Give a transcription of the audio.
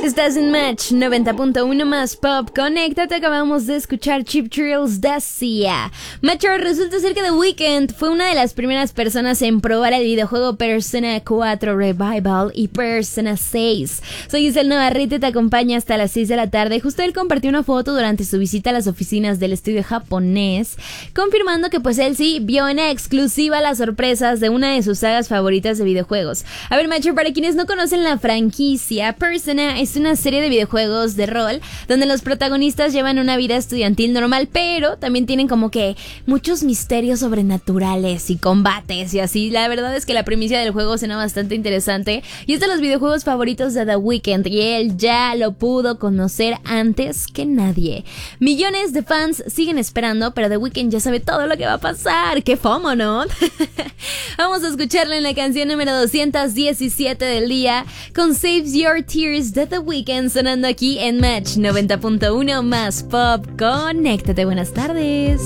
Estás en Match 90.1 más Pop. Conéctate, acabamos de escuchar Cheap Thrills de Sia. Macho, resulta ser que The Weeknd fue una de las primeras personas en probar el videojuego Persona 4 Revival y Persona 6. Soy Isel Navarrete, te acompaña hasta las 6 de la tarde. Justo él compartió una foto durante su visita a las oficinas del estudio japonés, confirmando que pues él sí vio en exclusiva las sorpresas de una de sus sagas favoritas de videojuegos. A ver, Macho, para quienes no conocen la franquicia, Persona es una serie de videojuegos de rol donde los protagonistas llevan una vida estudiantil normal, pero también tienen como que muchos misterios sobrenaturales y combates y así. La verdad es que la primicia del juego suena bastante interesante y es de los videojuegos favoritos de The Weeknd y él ya lo pudo conocer antes que nadie. Millones de fans siguen esperando, pero The Weeknd ya sabe todo lo que va a pasar. ¡Qué FOMO!, ¿no? Vamos a escucharlo en la canción número 217 del día con Save Your Tears de The Weeknd, sonando aquí en Match 90.1 más Pop. Conéctate, buenas tardes.